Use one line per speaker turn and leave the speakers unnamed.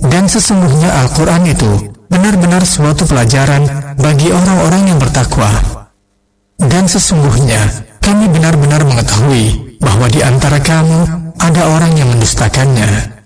Dan sesungguhnya Al-Quran itu benar-benar suatu pelajaran bagi orang-orang yang bertakwa. Dan sesungguhnya kami benar-benar mengetahui bahwa di antara kamu ada orang yang mendustakannya.